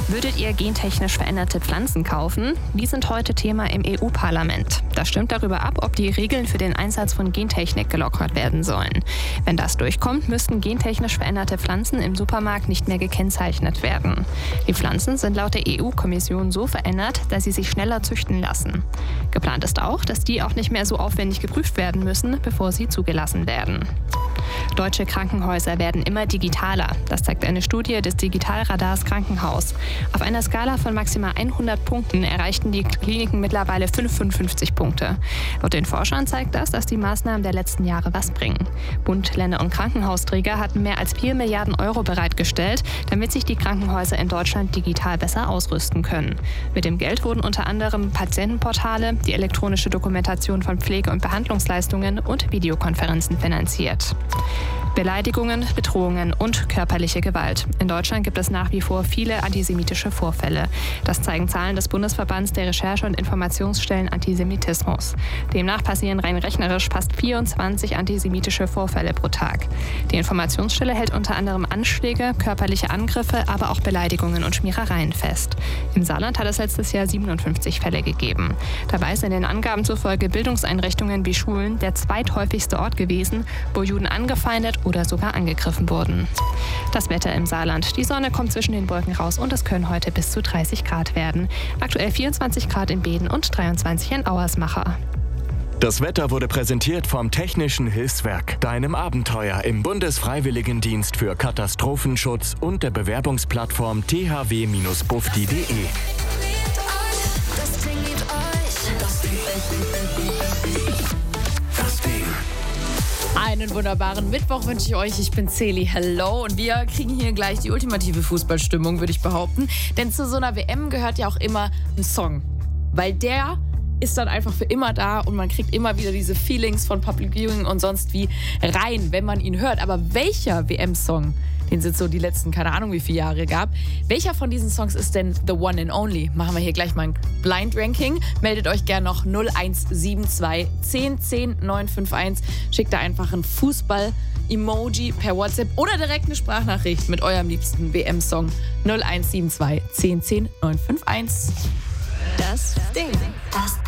Würdet ihr gentechnisch veränderte Pflanzen kaufen? Die sind heute Thema im EU-Parlament. Das stimmt darüber ab, ob die Regeln für den Einsatz von Gentechnik gelockert werden sollen. Wenn das durchkommt, müssten gentechnisch veränderte Pflanzen im Supermarkt nicht mehr gekennzeichnet werden. Die Pflanzen sind laut der EU-Kommission so verändert, dass sie sich schneller züchten lassen. Geplant ist auch, dass die auch nicht mehr so aufwendig geprüft werden müssen, bevor sie zugelassen werden. Deutsche Krankenhäuser werden immer digitaler. Das zeigt eine Studie des Digitalradars Krankenhaus. Auf einer Skala von maximal 100 Punkten erreichten die Kliniken mittlerweile 55 Punkte. Laut den Forschern zeigt das, dass die Maßnahmen der letzten Jahre was bringen. Bund, Länder und Krankenhausträger hatten mehr als 4 Milliarden Euro bereitgestellt, damit sich die Krankenhäuser in Deutschland digital besser ausrüsten können. Mit dem Geld wurden unter anderem Patientenportale, die elektronische Dokumentation von Pflege- und Behandlungsleistungen und Videokonferenzen finanziert. Beleidigungen, Bedrohungen und körperliche Gewalt. In Deutschland gibt es nach wie vor viele antisemitische Vorfälle. Das zeigen Zahlen des Bundesverbands der Recherche- und Informationsstellen Antisemitismus. Demnach passieren rein rechnerisch fast 24 antisemitische Vorfälle pro Tag. Die Informationsstelle hält unter anderem Anschläge, körperliche Angriffe, aber auch Beleidigungen und Schmierereien fest. Im Saarland hat es letztes Jahr 57 Fälle gegeben. Dabei sind den Angaben zufolge Bildungseinrichtungen wie Schulen der zweithäufigste Ort gewesen, wo Juden angefeindet oder sogar angegriffen wurden. Das Wetter im Saarland. Die Sonne kommt zwischen den Wolken raus und es können heute bis zu 30 Grad werden. Aktuell 24 Grad in Beeden und 23 in Auersmacher. Das Wetter wurde präsentiert vom Technischen Hilfswerk, deinem Abenteuer im Bundesfreiwilligendienst für Katastrophenschutz und der Bewerbungsplattform thw-bufdi.de. Einen wunderbaren Mittwoch wünsche ich euch. Ich bin Celi, hello. Und wir kriegen hier gleich die ultimative Fußballstimmung, würde ich behaupten. Denn zu so einer WM gehört ja auch immer ein Song. Weil der ist dann einfach für immer da und man kriegt immer wieder diese Feelings von Public Viewing und sonst wie rein, wenn man ihn hört. Aber welcher WM-Song, den es jetzt so die letzten, keine Ahnung wie viele Jahre gab, welcher von diesen Songs ist denn the one and only? Machen wir hier gleich mal ein Blind Ranking. Meldet euch gerne noch 0172 10 10 951. Schickt da einfach ein Fußball-Emoji per WhatsApp oder direkt eine Sprachnachricht mit eurem liebsten WM-Song 0172 10 10 951. Das Ding.